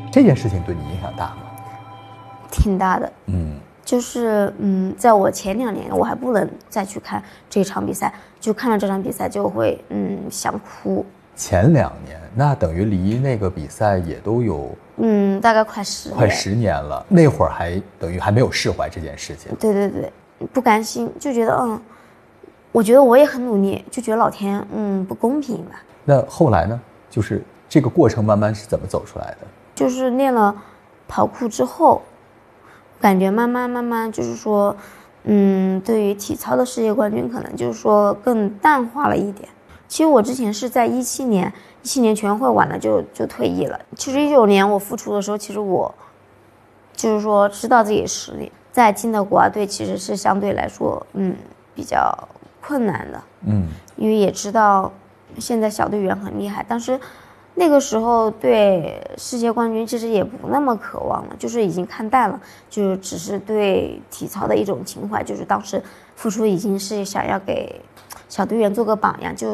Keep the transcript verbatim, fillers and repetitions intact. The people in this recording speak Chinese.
这件事情对你影响大吗？ 挺大的， 嗯， 就是嗯，在我前两年我还不能再去看这场比赛，就看了这场比赛就会嗯想哭。 前两年，那等于离那个比赛也都有嗯，大概快十年， 快十年了。那会儿还等于还没有释怀这件事情。 对对对，不甘心，就觉得嗯，我觉得我也很努力，就觉得老天嗯不公平吧。 那后来呢？就是这个过程慢慢是怎么走出来的？ 就是练了跑酷之后，感觉慢慢慢慢就是说，嗯，对于体操的世界冠军可能就是说更淡化了一点。其实我之前是在一七年，一七年全运会完了就就退役了。其实一九年我复出的时候，其实我就是说知道自己的实力，在进到国家队其实是相对来说，嗯，比较困难的， 嗯， 因为也知道现在小队员很厉害，但是那个时候对世界冠军其实也不那么渴望了，就是已经看淡了，就是只是对体操的一种情怀，就是当时付出已经是想要给小队员做个榜样，就